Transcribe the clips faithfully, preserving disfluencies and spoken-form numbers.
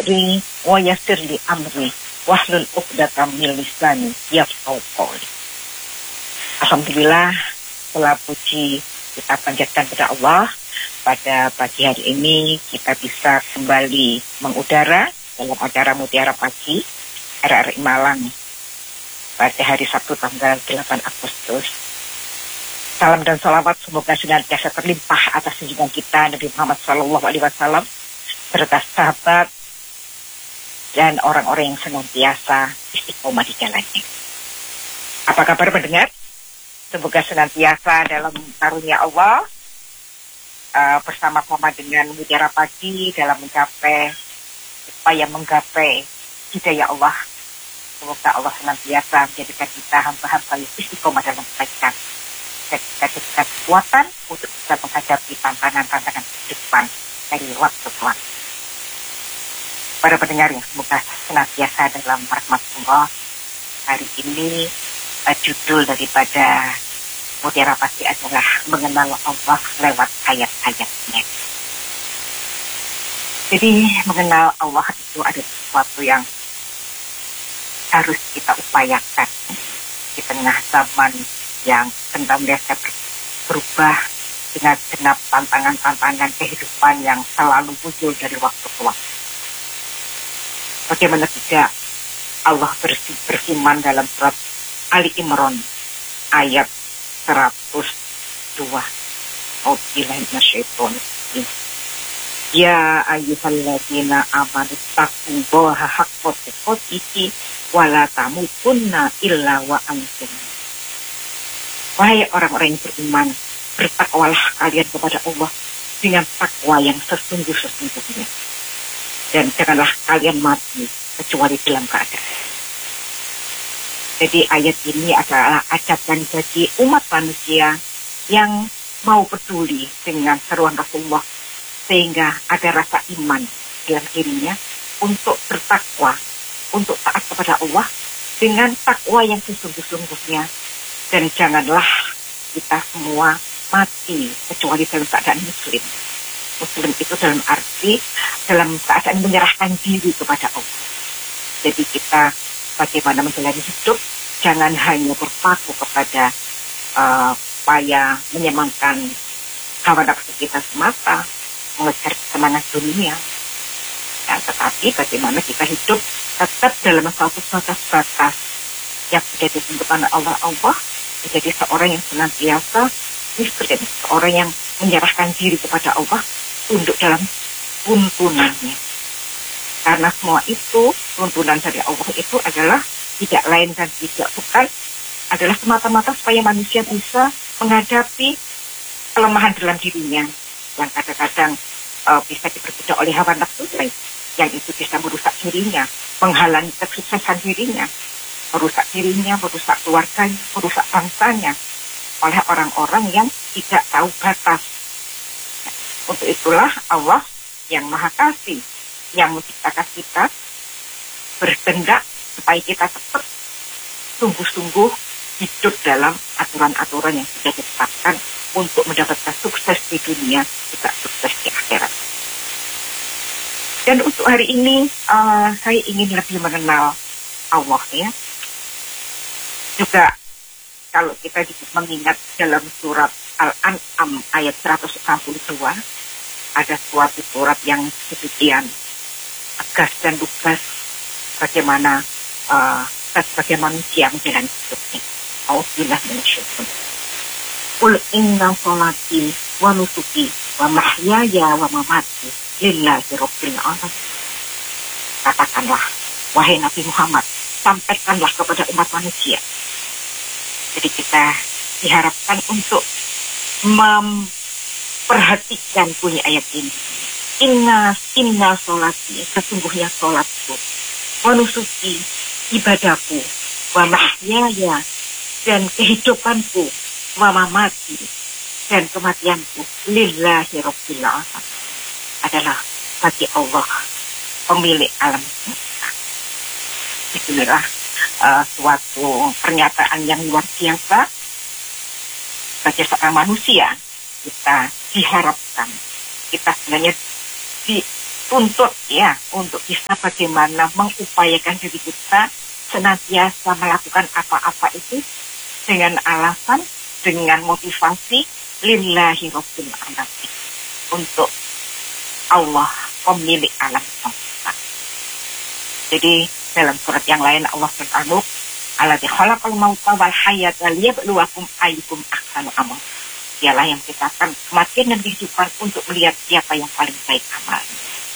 sadri wa yassir li amri wahlul 'uqdatam min lisani yafqahu qawli. Alhamdulillah, segala puji kita panjatkan kepada Allah. Pada pagi hari ini kita bisa kembali mengudara dalam acara Mutiara Pagi R R I Malang pada hari Sabtu tanggal delapan Agustus. Salam dan salawat semoga senantiasa terlimpah atas junjungan kita Nabi Muhammad Sallallahu Alaihi Wasallam serta sahabat dan orang-orang yang senantiasa istiqomah di jalannya. Apa kabar pendengar? Semoga senantiasa dalam karunia Allah uh, bersama-sama dengan Mutiara Pagi dalam mencapai upaya menggapai hidayah Allah. Semoga Allah senantiasa menjadikan kita hamba-hamba yang istiqomah dalam kebaikan dan kita diberikan kekuatan untuk bisa menghadapi tantangan-tantangan kehidupan dari waktu ke waktu. Para pendengar yang semoga senantiasa dalam rahmatullah. Hari ini uh, judul daripada Mutiara Pagi adalah mengenal Allah lewat ayat-ayatnya. Jadi mengenal Allah itu ada sesuatu yang harus kita upayakan di tengah zaman yang senantiasa berubah dengan genap tantangan-tantangan kehidupan yang selalu muncul dari waktu ke waktu. Bagaimana tidak Allah berfirman dalam surat Ali Imran ayat seratus dua. Auzubillahi minasyaitonir. Ya ayyuhalladzina amanu taqullaha haqqa tuqatih wa la tamutunna illa wa antum. Wahai orang-orang yang beriman, bertakwalah kalian kepada Allah dengan takwa yang sesungguh-sesungguhnya. Dan janganlah kalian mati kecuali dalam keadaan. Jadi ayat ini adalah ajakan bagi umat manusia yang mau peduli dengan seruan Rasulullah, sehingga ada rasa iman dalam dirinya untuk bertakwa, untuk taat kepada Allah dengan takwa yang sesungguh-sungguhnya. Dan janganlah kita semua mati kecuali dalam keadaan muslim. Muslim itu dalam arti dalam keadaan menyerahkan diri kepada Allah. Jadi kita bagaimana menjalani hidup, jangan hanya berpaku kepada uh, upaya menyenangkan hawa nafsu kita semata, mengejar semangat dunia. Ya, tetapi bagaimana kita hidup tetap dalam suatu batas-batas yang sudah ditentukan Allah Allah, menjadi seorang yang senantiasa miskin, seorang yang menyerahkan diri kepada Allah, tunduk dalam tuntunannya. Karena semua itu, tuntunan dari Allah itu adalah tidak lain dan tidak bukan, adalah semata-mata supaya manusia bisa menghadapi kelemahan dalam dirinya, yang kadang-kadang uh, bisa diperbudak oleh hawa nafsu, yang itu bisa merusak dirinya, menghalangi kesuksesan dirinya, merusak dirinya, merusak keluarganya, merusak bangsanya, oleh orang-orang yang tidak tahu batas. Untuk itulah Allah yang Maha Kasih, yang menciptakan kita, berkehendak supaya kita tetap sungguh-sungguh hidup dalam aturan-aturan yang sudah ditetapkan untuk mendapatkan sukses di dunia, juga sukses di akhirat. Dan untuk hari ini, uh, saya ingin lebih mengenal Allah ya. Juga kalau kita mengingat dalam surat Al-An'am ayat seratus enam puluh dua, ada suatu surat yang demikian tegas dan lugas bagaimana uh, sebagai manusia menjalani hidupnya. Auzubillahi minasyaitonir. Qul inna sholati wa nusuki wa mahyaya wa mamati lillahi rabbil alamin. Katakanlah, wahai Nabi Muhammad, sampaikanlah kepada umat manusia. Jadi kita diharapkan untuk memperhatikan bunyi ayat ini. Inna inna sholati, sesungguhnya sholatku, wa nusuki, ibadahku, wa mahyaya, dan kehidupanku, wa mamati, dan kematianku, lillahi rabbil alamin, adalah bagi Allah, pemilik alam semesta. Itulah uh, suatu pernyataan yang luar biasa bagi seorang manusia. Kita diharapkan, kita sebenarnya tuntut ya untuk bisa bagaimana mengupayakan diri kita senantiasa melakukan apa-apa itu dengan alasan, dengan motivasi lillahi rabbil alamin, untuk Allah pemilik alam semesta. Jadi dalam surat yang lain Allah berkata, alladzi khalaqal mauta wal hayata liyabluwakum ayyukum ahsanu amala. Dialah yang menciptakan kematian dan kehidupan untuk melihat siapa yang paling baik amalnya.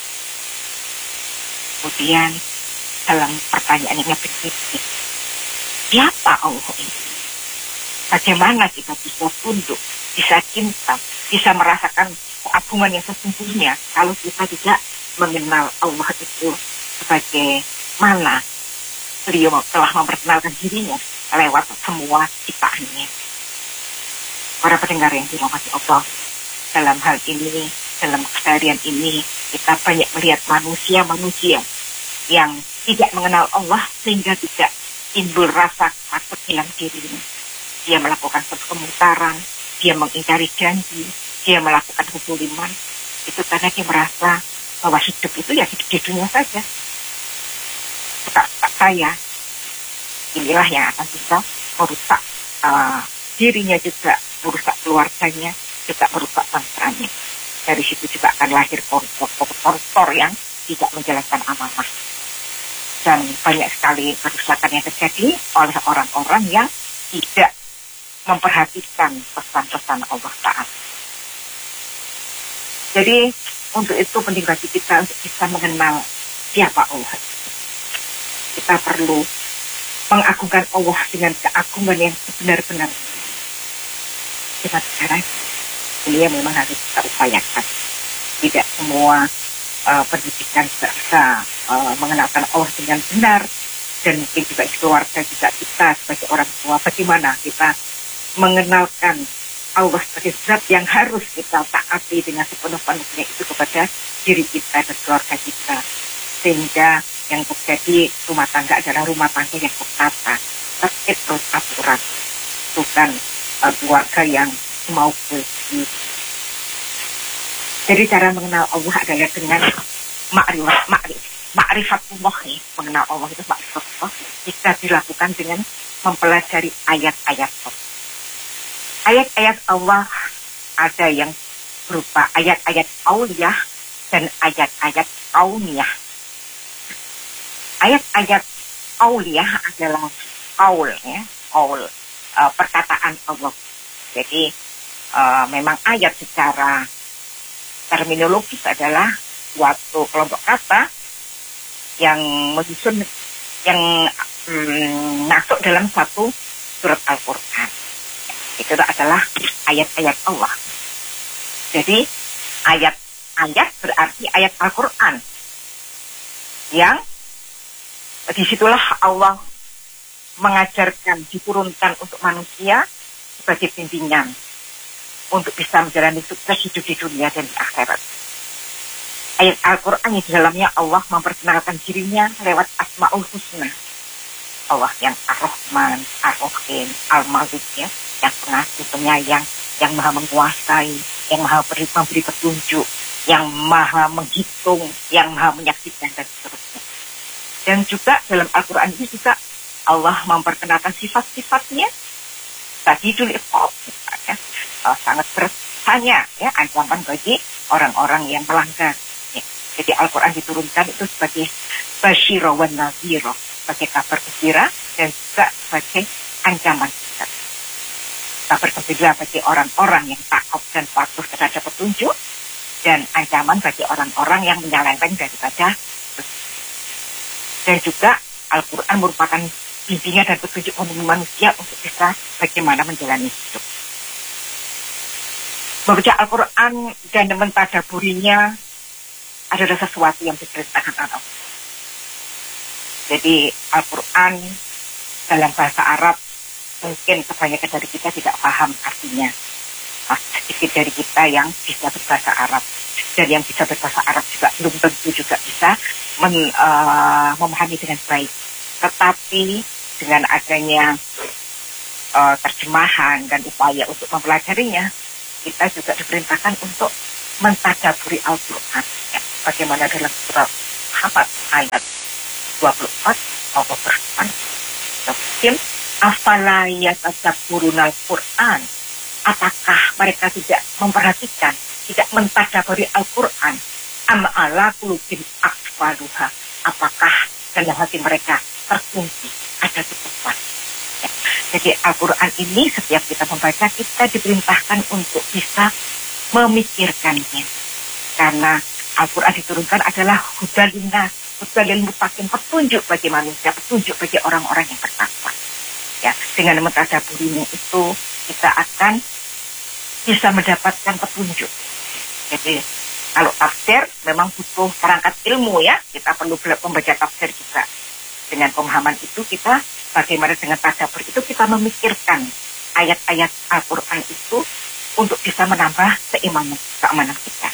Kemudian dalam pertanyaan yang begini, siapa Allah ini? Bagaimana kita bisa tunduk, bisa cinta, bisa merasakan keagungan yang sesungguhnya kalau kita tidak mengenal Allah itu sebagai mana beliau telah memperkenalkan dirinya lewat semua ciptaannya. Para pendengar yang dirahmati Allah, dalam hal ini, dalam keseharian ini, kita banyak melihat manusia-manusia yang tidak mengenal Allah sehingga tidak timbul rasa takut hilang dirinya. Dia melakukan kemungkaran, dia mengingkari janji, dia melakukan kezaliman. Itu karena dia merasa bahwa hidup itu ya hidup di dunia saja. Suka-suka saya, inilah yang akan bisa merusak uh, dirinya juga, merusak keluarganya, juga merusak bangsanya. Dari situ juga akan lahir koruptor yang tidak menjalankan amanah. Dan banyak sekali kerusakan yang terjadi oleh orang-orang yang tidak memperhatikan pesan-pesan Allah Ta'ala. Jadi untuk itu penting bagi kita untuk bisa mengenal siapa Allah. Kita perlu mengagungkan Allah dengan keagungan yang sebenar-benar. Kita sekarang beliau memang harus kita upayakan. Tidak semua uh, pendidikan bisa uh, mengenalkan Allah dengan benar, dan mungkin juga di keluarga juga kita sebagai orang tua bagaimana kita mengenalkan Allah sebagai zat yang harus kita taati dengan sepenuh-penuhnya itu kepada diri kita dan keluarga kita, sehingga yang terjadi rumah tangga adalah rumah tangga yang tertata, tertib, terus aturan, bukan uh, keluarga yang mau bersih. Jadi cara mengenal Allah adalah dengan makrifat, makrif, makrifatullah, mengenal Allah itu makrifatullah jika dilakukan dengan mempelajari ayat-ayat Allah. Ayat-ayat Allah ada yang berupa ayat-ayat auliyah dan ayat-ayat kauniyah. Ayat-ayat auliyah adalah kaul, ya, kaul, uh, perkataan Allah. Jadi uh, memang ayat secara terminologis adalah suatu kelompok kata yang menyusun, yang mm, masuk dalam satu surat Al-Quran. Itu adalah ayat-ayat Allah. Jadi ayat-ayat berarti ayat Al-Quran yang disitulah Allah mengajarkan, diturunkan untuk manusia sebagai bimbingan untuk bisa menjalani sukses hidup di dunia dan di akhirat. Ayat Al-Quran di dalamnya Allah memperkenalkan dirinya lewat Asma'ul Husna. Allah yang Ar-Rahman, Ar-Rahim, Al-Malik, ya, yang pengasih, penyayang, yang maha menguasai, yang maha beri, memberi petunjuk, yang maha menghitung, yang maha menyaksikan, dan seterusnya. Dan juga dalam Al-Quran ini juga Allah memperkenalkan sifat-sifatnya. Tadi dulu ya, uh, sangat bersanya, ya, ancaman bagi orang-orang yang melanggar. Ya. Jadi Al-Quran diturunkan itu sebagai basyira wa nadhira, sebagai kabar gembira dan juga sebagai ancaman. Kabar gembira bagi orang-orang yang taat dan patuh terhadap petunjuk, dan ancaman bagi orang-orang yang menyeleweng daripada. Dan juga Al-Quran merupakan bimbingan dan petunjuk untuk manusia untuk bisa bagaimana menjalani hidup. Membaca Al-Quran dan mentadaburinya adalah sesuatu yang diperintahkan Allah. Jadi Al-Quran dalam bahasa Arab mungkin kebanyakan dari kita tidak paham artinya. Nah, sedikit dari kita yang bisa berbahasa Arab, dan yang bisa berbahasa Arab juga belum tentu juga bisa men, uh, memahami dengan baik. Tetapi dengan adanya uh, terjemahan dan upaya untuk mempelajarinya, kita juga diperintahkan untuk mentadaburi Al-Quran. Ya. Bagaimana dalam surat Muhammad ayat dua puluh empat, Allah berfirman, "Kim afala yatadabburunal Qur'an?" Apakah mereka tidak memperhatikan, tidak mentadaburi Al-Qur'an? Am ala qulubin aqfaluha? Apakah dalam hati mereka terkunci, ada tutupan? Ya. Jadi Al-Qur'an ini setiap kita membaca, kita diperintahkan untuk bisa memikirkannya. Karena Al-Quran diturunkan adalah hudalina, hudalil mutakin, petunjuk bagi manusia, petunjuk bagi orang-orang yang bertakwa. Ya, dengan mentadaburinya itu kita akan bisa mendapatkan petunjuk. Jadi kalau tafsir memang butuh perangkat ilmu ya, kita perlu membaca tafsir juga. Dengan pemahaman itu kita bagaimana dengan tadabbur itu kita memikirkan ayat-ayat Al-Quran itu untuk bisa menambah keimanan, keamanan kita.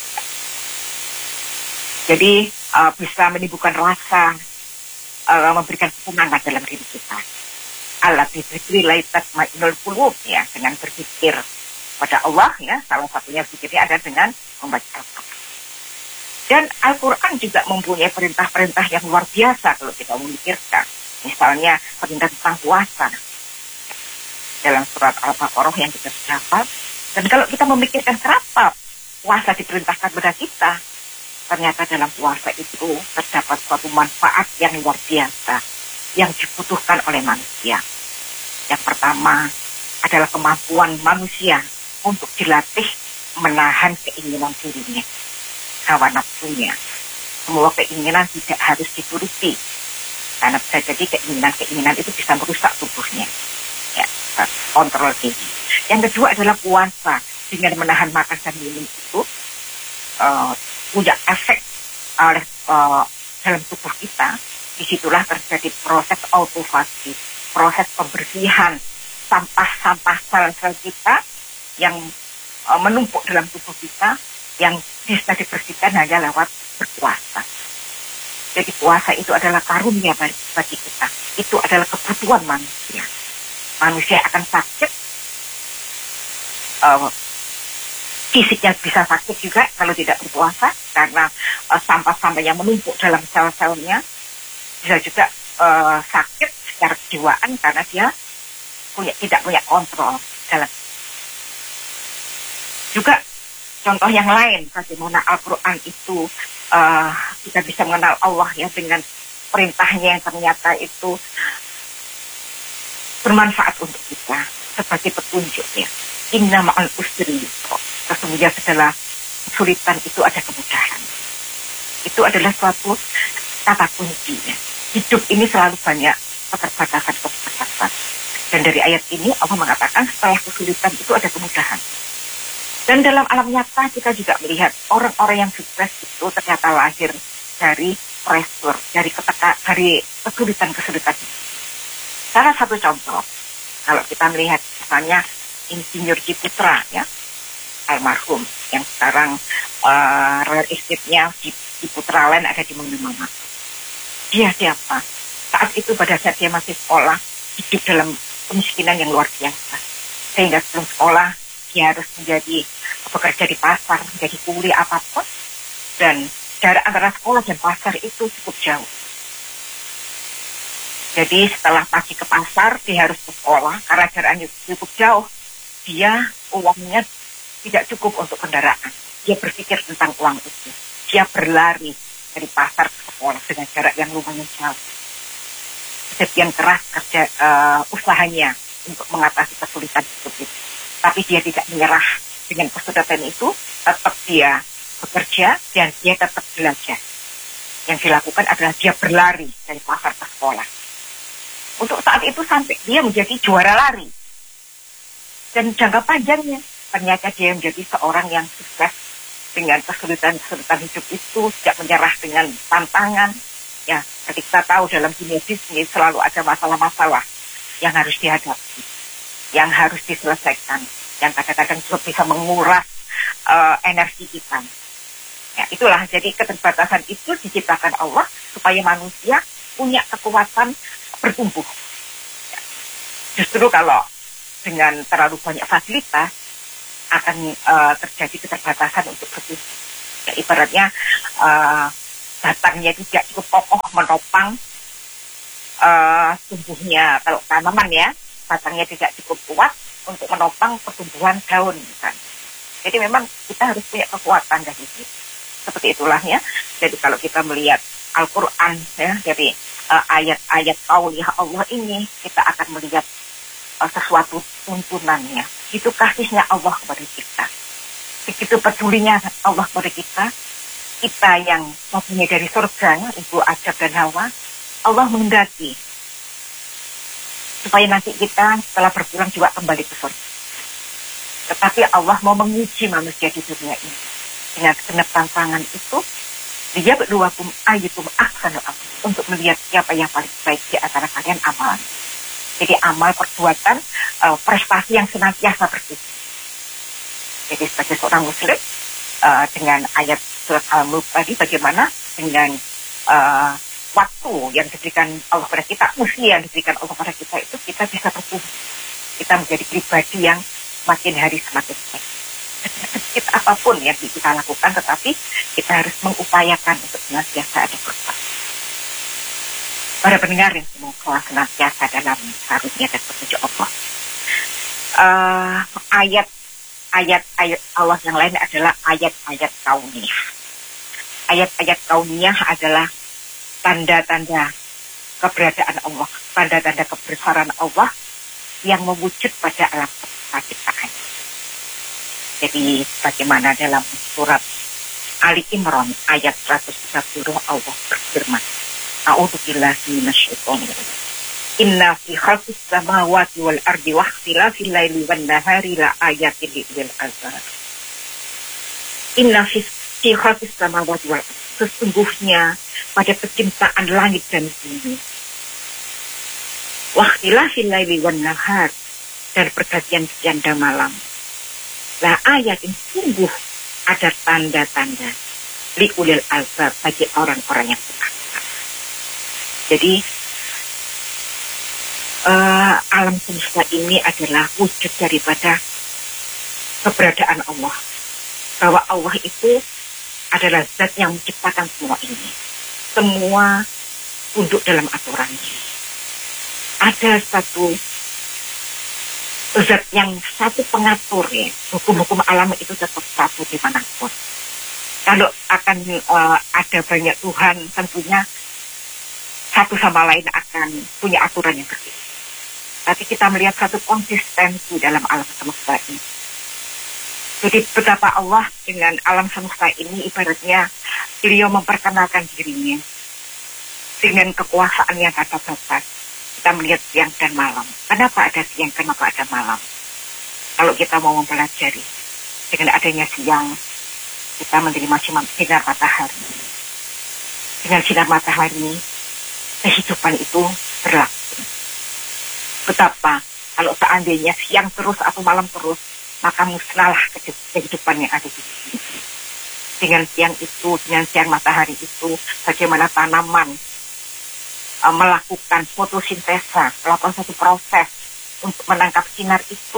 Jadi uh, bisa menimbulkan rasa, uh, memberikan kesenangan dalam diri kita. Ala bidzikrillah tatma'innul qulub, ya, dengan berpikir pada Allah, ya, salah satunya berpikirnya ada dengan membaca Al-Quran. Dan Al-Quran juga mempunyai perintah-perintah yang luar biasa kalau kita memikirkan. Misalnya perintah tentang puasa dalam surat Al-Baqarah yang kita dapat. Dan kalau kita memikirkan kenapa puasa diperintahkan kepada kita, ternyata dalam puasa itu terdapat suatu manfaat yang luar biasa yang dibutuhkan oleh manusia. Yang pertama adalah kemampuan manusia untuk dilatih menahan keinginan dirinya, hawa nafsunya. Semua keinginan tidak harus dituruti, karena bisa jadi keinginan-keinginan itu bisa merusak tubuhnya. Ya, kontrol diri. Yang kedua adalah puasa. Dengan menahan makan dan minum itu uh, punya efek oleh uh, dalam tubuh kita. Disitulah terjadi proses autofagi, proses pembersihan sampah-sampah sel-sel kita yang uh, menumpuk dalam tubuh kita, yang bisa dibersihkan hanya lewat berpuasa. Jadi puasa itu adalah karunia bagi kita. Itu adalah kebutuhan manusia. Manusia akan sakit, uh, fisiknya bisa sakit juga kalau tidak berpuasa, karena uh, sampah-sampah yang menumpuk dalam sel-selnya. Bisa juga uh, sakit secara kejiwaan karena dia punya, tidak punya kontrol dalam. Juga contoh yang lain, bagaimana Al-Quran itu uh, kita bisa mengenal Allah ya dengan perintahnya yang ternyata itu bermanfaat untuk kita sebagai petunjuk ya. Inna ma'al usri yusra. Sesungguhnya segala kesulitan itu ada kemudahan. Itu adalah suatu kata kuncinya. Hidup ini selalu banyak keterbatasan-keterbatasan. Dan dari ayat ini Allah mengatakan setelah kesulitan itu ada kemudahan. Dan dalam alam nyata kita juga melihat orang-orang yang sukses itu ternyata lahir dari pressure, dari keteka, dari kesulitan-kesulitan. Salah satu contoh, kalau kita melihat misalnya Insinyur Ciputra ya, almarhum yang sekarang uh, real estate-nya di, di Putraland ada di mana-mana. Dia siapa? Saat itu pada saat dia masih sekolah, hidup dalam kemiskinan yang luar biasa. Sehingga sebelum sekolah dia harus menjadi bekerja di pasar, menjadi kuli apapun, dan jarak antara sekolah dan pasar itu cukup jauh. Jadi setelah pagi ke pasar, dia harus ke sekolah karena jaraknya cukup jauh. Dia uangnya tidak cukup untuk kendaraan. Dia berpikir tentang uang itu. Dia berlari dari pasar ke sekolah dengan jarak yang lumayan jauh. Sekian keras kerja uh, usahanya untuk mengatasi kesulitan hidup itu. Tapi dia tidak menyerah dengan kesulitan itu. Tetap dia bekerja dan dia tetap belajar. Yang dilakukan adalah dia berlari dari pasar ke sekolah. Untuk saat itu sampai dia menjadi juara lari. Dan jangka panjangnya ternyata dia menjadi seorang yang sukses dengan kesulitan-kesulitan hidup itu, tidak menyerah dengan tantangan. Ya, seperti kita tahu dalam dunia bisnis selalu ada masalah-masalah yang harus dihadapi, yang harus diselesaikan, yang kadang-kadang juga bisa menguras uh, energi kita. Ya, itulah jadi keterbatasan itu diciptakan Allah supaya manusia punya kekuatan bertumbuh. Ya. Justru kalau dengan terlalu banyak fasilitas akan uh, terjadi keterbatasan untuk bertumbuh. Ya, ibaratnya uh, batangnya tidak cukup kokoh menopang uh, tumbuhnya. Kalau tanaman ya, batangnya tidak cukup kuat untuk menopang pertumbuhan daun. Kan. Jadi memang kita harus punya kekuatan dari itu. Seperti itulah ya. Jadi kalau kita melihat Al-Quran ya, dari uh, ayat-ayat qauliyah Allah ini, kita akan melihat uh, sesuatu tuntunannya. Itu kasihnya Allah kepada kita. Begitu pedulinya Allah kepada kita, kita yang mempunyai dari surga, Ibu Adam dan Hawa, Allah menghendaki supaya nanti kita setelah berpulang juga kembali ke surga. Tetapi Allah mau menguji manusia di dunia ini. Dengan segenap tantangan itu, dia berduakum ayyukum ahsanu amal, untuk melihat siapa yang paling baik di antara kalian amal. Jadi amal perbuatan, uh, prestasi yang senantiasa bertumbuh. Jadi sebagai seorang muslim, uh, dengan ayat surat Al-Mulk tadi, bagaimana dengan uh, waktu yang diberikan Allah pada kita, usia yang diberikan Allah pada kita itu, kita bisa bertumbuh. Kita menjadi pribadi yang makin hari semakin baik. Sedikit apapun yang kita lakukan, tetapi kita harus mengupayakan untuk senantiasa ada perubahan. Para pendengar yang semoga senantiasa dalam karunia dan petunjuk Allah. Uh, ayat ayat-ayat Allah yang lain adalah ayat-ayat kauniyah. Ayat-ayat kauniyah adalah tanda-tanda keberadaan Allah, tanda-tanda kebesaran Allah yang mewujud pada alam ciptaan. Jadi bagaimana dalam surat Ali Imran ayat seratus tiga puluh Allah berfirman, A'udzubillahi minasyaitonir rajim. Inna fi khalqis samawati wal ardi wa ikhtilafil laili wan nahari la ayatin lil albab. Inna fi khalqis samawati wal ardi, sesungguhnya pada penciptaan langit dan bumi, wa ikhtilafil laili wan nahar, dan pergantian siang dan malam, la ayatin, sungguh ada tanda-tanda li ulil albab, bagi orang-orang yang berakal. Jadi uh, alam semesta ini adalah wujud daripada keberadaan Allah, bahwa Allah itu adalah zat yang menciptakan semua ini. Semua tunduk dalam aturannya. Ada satu zat yang satu pengatur ya, hukum-hukum alam itu tetap satu dimanapun. Kalau akan uh, ada banyak Tuhan, tentunya satu sama lain akan punya aturan yang berbeda. Tapi kita melihat satu konsistensi dalam alam semesta ini. Jadi betapa Allah dengan alam semesta ini ibaratnya beliau memperkenalkan dirinya dengan kekuasaan yang kata batas. Kita melihat siang dan malam. Kenapa ada siang, kenapa ada malam? Kalau kita mau mempelajari, dengan adanya siang, kita menerima sinar matahari. Dengan sinar matahari, kehidupan itu berlaku. Betapa kalau seandainya siang terus atau malam terus, maka musnahlah kehidupan yang ada di sini. Dengan siang itu, dengan siang matahari itu, bagaimana tanaman melakukan fotosintesa, melakukan satu proses untuk menangkap sinar itu,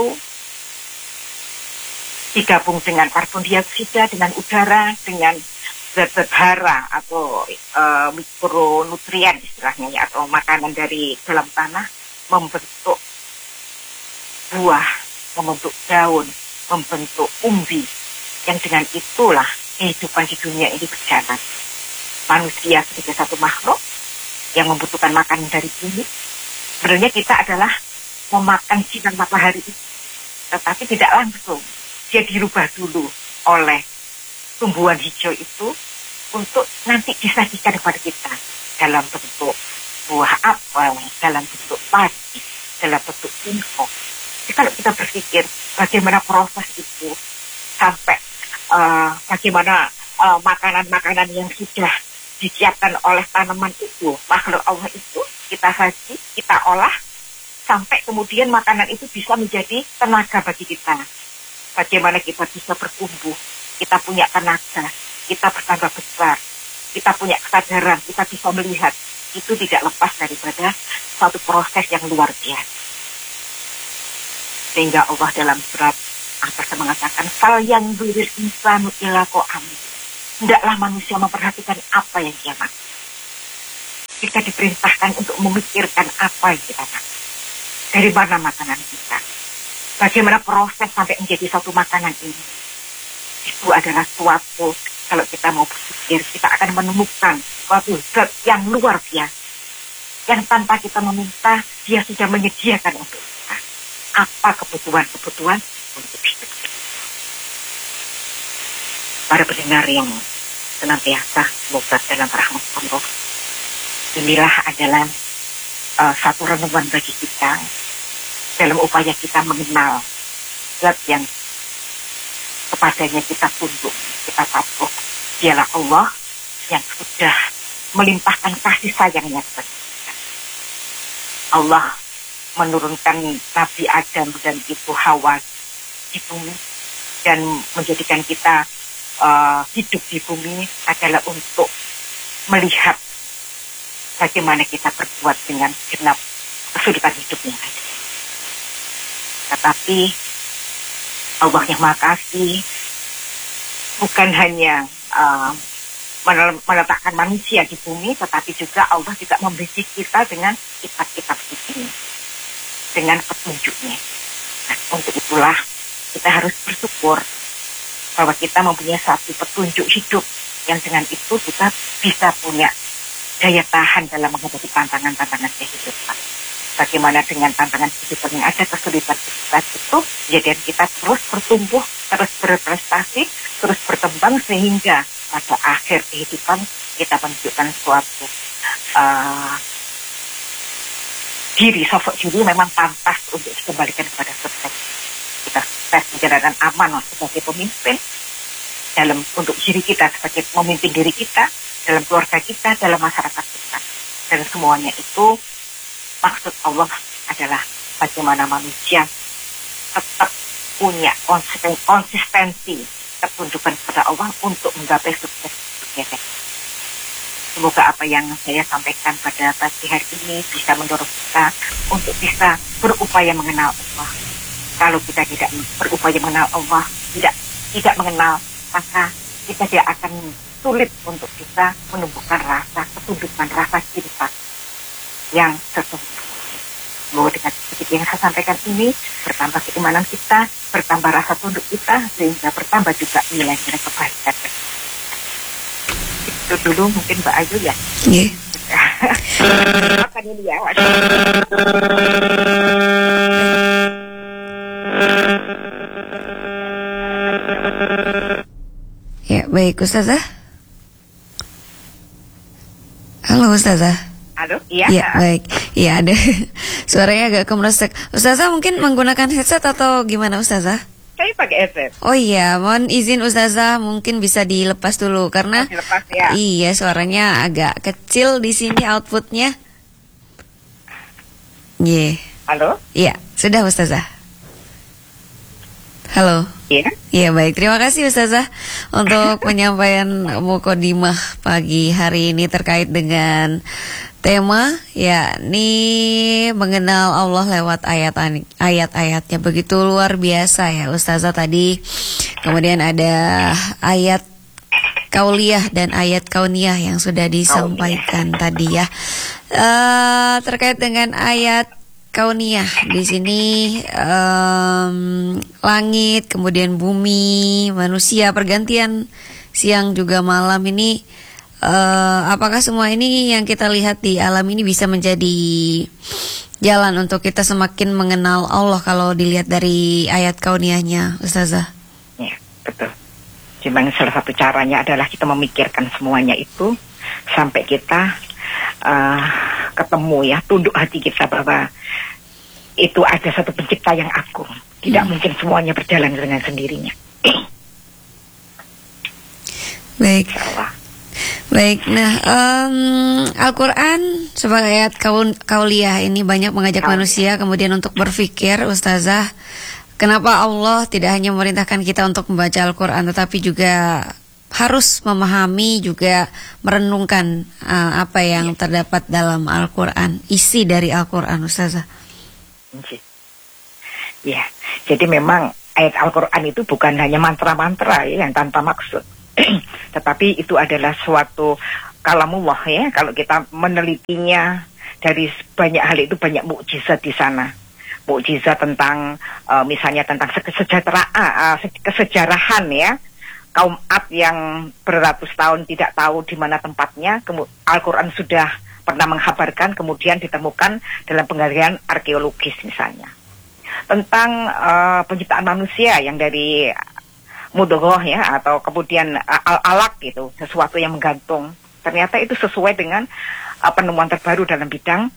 digabung dengan karbon dioksida, dengan udara, dengan zat-zat hara atau e, mikronutrien istilahnya ya, atau makanan dari dalam tanah, membentuk buah, membentuk daun, membentuk umbi, yang dengan itulah kehidupan di dunia ini berjalan. Manusia sebagai satu makhluk yang membutuhkan makanan dari bumi, sebenarnya kita adalah memakan sinar matahari itu, tetapi tidak langsung. Dia dirubah dulu oleh tumbuhan hijau itu untuk nanti disajikan kepada kita dalam bentuk buah apel, dalam bentuk padi, dalam bentuk info. Jadi kalau kita berpikir bagaimana proses itu sampai uh, bagaimana uh, makanan-makanan yang sudah disiapkan oleh tanaman itu, makhluk Allah itu, kita saji, kita olah, sampai kemudian makanan itu bisa menjadi tenaga bagi kita. Bagaimana kita bisa bertumbuh, kita punya tenaga, kita bertambah besar, kita punya kesadaran, kita bisa melihat. Itu tidak lepas daripada suatu proses yang luar biasa. Sehingga Allah dalam surat Al-Baqarah mengatakan, fal yang bilir insanu ila qa'am. hendaklah manusia memperhatikan apa yang dia makan. Kita diperintahkan untuk memikirkan apa yang kita makan. Dari mana makanan kita? Bagaimana proses sampai menjadi satu makanan ini? Itu adalah suatu, kalau kita mau berpikir, kita akan menemukan suatu zat yang luar biasa. Yang tanpa kita meminta, dia sudah menyediakan untuk kita. Apa kebutuhan-kebutuhan untuk hidup. Para pendengar yang senantiasa semoga dalam rahmat Allah. Inilah adalah uh, satu renungan bagi kita dalam upaya kita mengenal zat yang kepadanya kita tunduk, kita patuh. Dialah Allah yang sudah melimpahkan kasih sayangnya kepada kita. Allah menurunkan Nabi Adam dan Ibu Hawa di bumi dan menjadikan kita uh, hidup di bumi adalah untuk melihat bagaimana kita berbuat dengan genap kesulitan hidupnya. Tetapi Allah yang Maha Kasih bukan hanya uh, meletakkan manusia di bumi, tetapi juga Allah juga memberi kita dengan kitab-kitab ini, dengan petunjuknya. Nah, untuk itulah kita harus bersyukur bahwa kita mempunyai satu petunjuk hidup yang dengan itu kita bisa punya daya tahan dalam menghadapi tantangan-tantangan kehidupan. Bagaimana dengan tantangan kehidupan yang ada, kesulitan kita itu, jadi kita terus bertumbuh, terus berprestasi, terus berkembang sehingga pada akhir kehidupan kita menunjukkan suatu uh, diri, sosok diri memang pantas untuk dikembalikan kepada sukses. Kita sukses menjalankan amanah sebagai pemimpin dalam untuk diri kita, sebagai memimpin diri kita, dalam keluarga kita, dalam masyarakat kita. Dan semuanya itu maksud Allah adalah bagaimana manusia tetap punya konsisten, konsistensi ketundukan kepada Allah untuk menggapai sukses. Semoga apa yang saya sampaikan pada pagi hari ini bisa mendorong kita untuk bisa berupaya mengenal Allah. Kalau kita tidak berupaya mengenal Allah, tidak tidak mengenal, maka kita tidak akan sulit untuk kita menumbuhkan rasa ketundukan, rasa cinta yang sesungguhnya. Bahwa dengan sedikit yang saya sampaikan ini, bertambah keimanan kita, bertambah rasa tunduk kita, sehingga bertambah juga nilai-nilai kebaikan. Itu dulu mungkin Mbak Ayu ya. Iya. Makan ini ya. Ya, baik Ustazah. Halo Ustazah. Halo, iya. Iya, baik. Iya, ada suaranya agak kemeresek. Ustazah mungkin menggunakan headset atau gimana Ustazah? Saya pakai headset. Oh iya, mohon izin Ustazah mungkin bisa dilepas dulu karena oh, dilepas, ya. Iya, suaranya agak kecil di sini outputnya. Iya. Yeah. Halo? Iya, sudah Ustazah. Halo. Iya. Iya, baik. Terima kasih Ustazah untuk penyampaian mukadimah pagi hari ini terkait dengan tema yakni mengenal Allah lewat ayat ayat-ayatnya. Begitu luar biasa ya Ustazah tadi. Kemudian ada ayat kauliyah dan ayat kauniyah yang sudah disampaikan kauniyah tadi ya. Uh, terkait dengan ayat kauniyah di sini um, langit, kemudian bumi, manusia, pergantian siang juga malam ini. Uh, apakah semua ini yang kita lihat di alam ini bisa menjadi jalan untuk kita semakin mengenal Allah kalau dilihat dari ayat kauniyahnya, Ustazah? Ya, betul. Memang salah satu caranya adalah kita memikirkan semuanya itu sampai kita uh, ketemu ya, tunduk hati kita bahwa itu ada satu pencipta yang agung. Tidak hmm. mungkin semuanya berjalan dengan sendirinya. Baik. Baik, nah um, Al-Quran sebagai ayat kaul, kauliyah ini banyak mengajak kauliyah manusia kemudian untuk berpikir, Ustazah, kenapa Allah tidak hanya memerintahkan kita untuk membaca Al-Quran, tetapi juga harus memahami, juga merenungkan uh, apa yang terdapat dalam Al-Quran, isi dari Al-Quran, Ustazah. Ya, jadi memang ayat Al-Quran itu bukan hanya mantra-mantra ya, yang tanpa maksud. Tetapi itu adalah suatu kalamullah ya, kalau kita menelitinya dari banyak hal itu banyak mukjizat di sana. Mukjizat tentang uh, misalnya tentang kesejahteraan, uh, kesejarahan ya. Kaum Ad yang beratus tahun tidak tahu di mana tempatnya, Al-Quran sudah pernah menghabarkan, kemudian ditemukan dalam penggalian arkeologis misalnya. Tentang uh, penciptaan manusia yang dari mudghah ya, atau kemudian uh, al-alaq gitu, sesuatu yang menggantung. Ternyata itu sesuai dengan uh, penemuan terbaru dalam bidang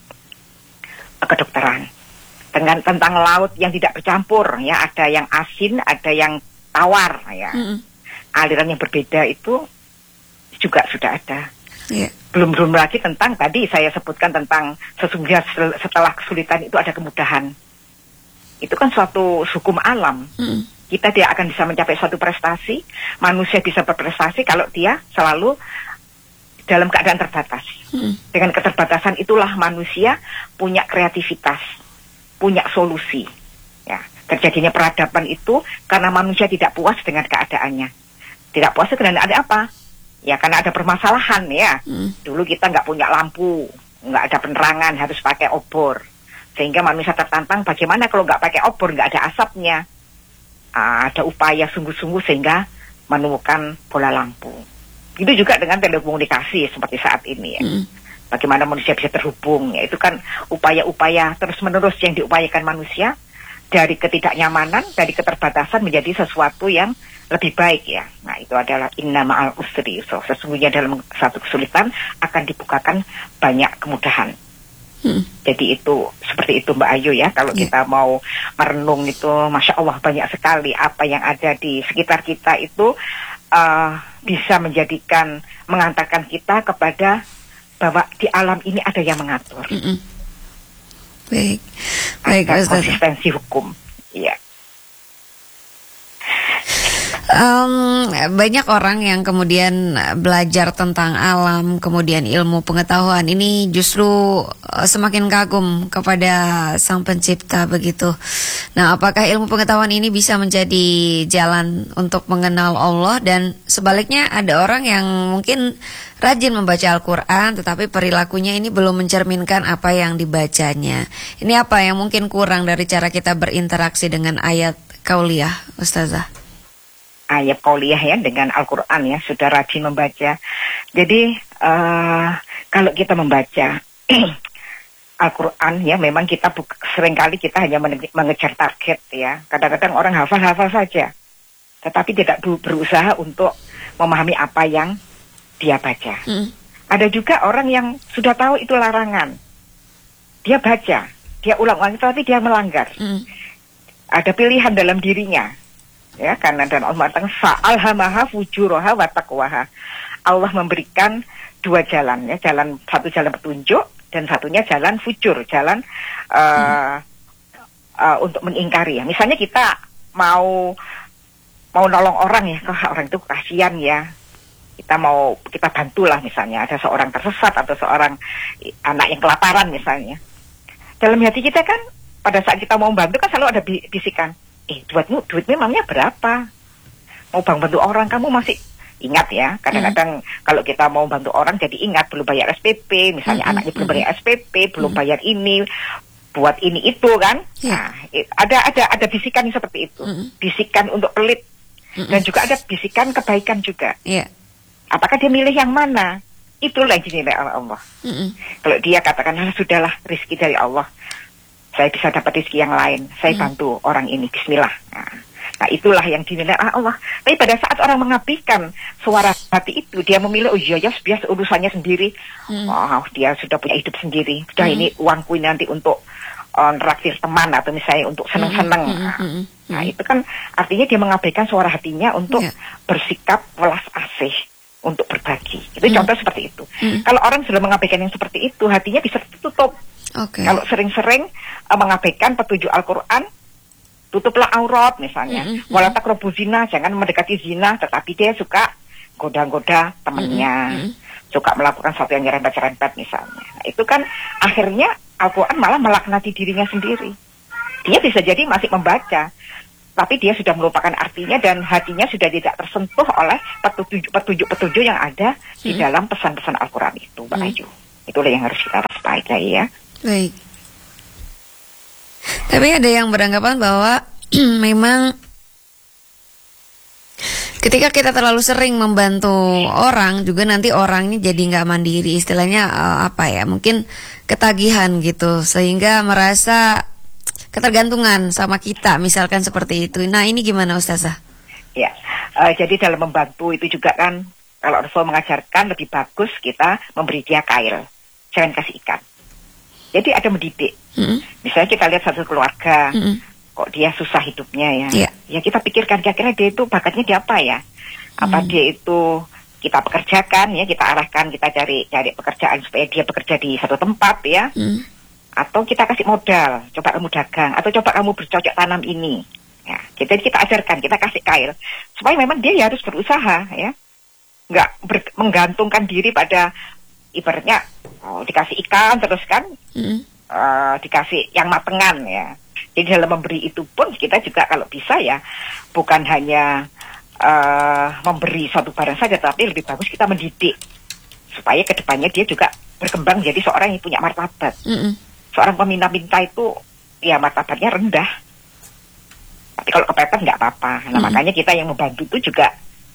uh, kedokteran. Dengan tentang laut yang tidak bercampur ya, ada yang asin, ada yang tawar ya. Mm-hmm. Aliran yang berbeda itu juga sudah ada. Yeah. Belum belum lagi tentang tadi saya sebutkan tentang sesungguhnya setelah kesulitan itu ada kemudahan. Itu kan suatu hukum alam. Mm. Kita tidak akan bisa mencapai suatu prestasi, manusia bisa berprestasi kalau dia selalu dalam keadaan terbatas. Mm. Dengan keterbatasan itulah manusia punya kreativitas, punya solusi. Ya, terjadinya peradaban itu karena manusia tidak puas dengan keadaannya. Tidak puas dengan ada apa? Ya karena ada permasalahan ya. Hmm. Dulu kita nggak punya lampu, nggak ada penerangan, harus pakai obor. Sehingga manusia tertantang bagaimana kalau nggak pakai obor, nggak ada asapnya. Ah, ada upaya sungguh-sungguh sehingga menemukan bola lampu. Itu juga dengan telekomunikasi seperti saat ini ya. Hmm. Bagaimana manusia bisa terhubung, ya itu kan upaya-upaya terus-menerus yang diupayakan manusia dari ketidaknyamanan, dari keterbatasan menjadi sesuatu yang lebih baik ya. Nah itu adalah inna ma'al usri yusra. Sesungguhnya dalam satu kesulitan akan dibukakan banyak kemudahan. Hmm. Jadi itu seperti itu Mbak Ayu ya. Kalau yeah. kita mau merenung itu, Masya Allah banyak sekali apa yang ada di sekitar kita itu uh, bisa menjadikan, mengantarkan kita kepada bahwa di alam ini ada yang mengatur. Mm-mm. Baik, baik, ada konsistensi hukum. Iya. Um, banyak orang yang kemudian belajar tentang alam, kemudian ilmu pengetahuan ini justru uh, semakin kagum kepada Sang Pencipta begitu. Nah, apakah ilmu pengetahuan ini bisa menjadi jalan untuk mengenal Allah, dan sebaliknya ada orang yang mungkin rajin membaca Al-Quran tetapi perilakunya ini belum mencerminkan apa yang dibacanya. Ini apa yang mungkin kurang dari cara kita berinteraksi dengan ayat kauliyah, Ustazah? Ayat kauliyah ya, dengan Al-Quran ya, sudah rajin membaca. Jadi uh, kalau kita membaca Al-Quran ya, memang kita bu- seringkali kita hanya men- mengejar target ya. Kadang-kadang orang hafal-hafal saja, tetapi tidak bu- berusaha untuk memahami apa yang dia baca. Hmm. Ada juga orang yang sudah tahu itu larangan, dia baca, dia ulang-ulang, tapi dia melanggar. Hmm. Ada pilihan dalam dirinya. Ya, karena dan Allah mengatakan fa'alhamaha fujuraha wa taqwaha. Allah memberikan dua jalan ya, jalan satu jalan petunjuk dan satunya jalan fujur, jalan uh, hmm. uh, untuk mengingkari ya. Misalnya kita mau mau nolong orang ya, kok orang itu kasihan ya. Kita mau kita bantulah, misalnya ada seorang tersesat atau seorang anak yang kelaparan misalnya. Dalam hati kita kan pada saat kita mau bantu kan selalu ada bisikan, eh duitmu, duitmu memangnya berapa? Mau bantu orang kamu masih ingat ya. Kadang-kadang mm. kalau kita mau bantu orang jadi ingat belum bayar S P P, misalnya mm-hmm. anaknya belum bayar S P P, mm-hmm. belum bayar ini, buat ini itu kan. Yeah. Nah, ada ada ada bisikan seperti itu, mm-hmm. bisikan untuk pelit, mm-hmm. dan juga ada bisikan kebaikan juga. Yeah. Apakah dia milih yang mana? Itulah yang dinilai oleh Allah. Mm-hmm. Kalau dia katakan, ah, sudahlah rezeki dari Allah, saya bisa dapat rezeki yang lain, saya mm-hmm. bantu orang ini, bismillah. Nah, nah itulah yang dinilai oleh Allah. Tapi pada saat orang mengabaikan suara hati itu, dia memilih, oh iya ya, biasa urusannya sendiri. Mm-hmm. Oh, dia sudah punya hidup sendiri. Sudah mm-hmm. ini uangku ini nanti untuk uh, neraktir teman atau misalnya untuk seneng-seneng. Mm-hmm. Nah, nah itu kan artinya dia mengabaikan suara hatinya untuk yeah. bersikap welas asih, untuk berbagi. Itu hmm. contoh seperti itu. Hmm. Kalau orang sudah mengabaikan yang seperti itu, hatinya bisa tertutup. Okay. Kalau sering-sering uh, mengabaikan petunjuk Al-Quran, tutuplah aurat misalnya. Hmm. Wala taqrabu zina, jangan mendekati zina, tetapi dia suka goda-goda temannya, hmm. suka melakukan sesuatu yang nyerempet-nyerempet misalnya. Nah, itu kan akhirnya Al-Quran malah melaknati dirinya sendiri. Dia bisa jadi masih membaca, tapi dia sudah melupakan artinya dan hatinya sudah tidak tersentuh oleh petunjuk-petunjuk yang ada hmm. di dalam pesan-pesan Al-Quran itu, Mbak hmm. Ayu. Itulah yang harus kita waspadai ya. Baik. Tapi ada yang beranggapan bahwa memang ketika kita terlalu sering membantu orang, juga nanti orangnya jadi nggak mandiri, istilahnya uh, apa ya, mungkin ketagihan gitu, sehingga merasa ketergantungan sama kita, misalkan seperti itu. Nah, ini gimana Ustazah? Ya, uh, jadi dalam membantu itu juga kan, kalau Rasul mengajarkan lebih bagus kita memberi dia kail, jangan kasih ikan. Jadi ada mendidik. Mm-hmm. Misalnya kita lihat satu keluarga, mm-hmm. kok dia susah hidupnya ya. Yeah. Ya kita pikirkan kira-kira dia itu bakatnya di apa ya? Apa mm. dia itu kita pekerjakan ya, kita arahkan, kita cari cari pekerjaan supaya dia bekerja di satu tempat ya. Mm. Atau kita kasih modal, coba kamu dagang, atau coba kamu bercocok tanam ini. Ya, jadi kita ajarkan, kita kasih kail supaya memang dia ya harus berusaha ya, nggak ber- menggantungkan diri pada ibaratnya oh, dikasih ikan terus kan, mm. uh, dikasih yang matengan ya. Jadi dalam memberi itu pun kita juga kalau bisa ya bukan hanya uh, memberi satu barang saja, tapi lebih bagus kita mendidik supaya kedepannya dia juga berkembang jadi seorang yang punya martabat. Mm-mm. Seorang peminta-minta itu ya martabatnya rendah. Tapi kalau kepepet nggak apa-apa. Nah hmm. makanya kita yang membantu itu juga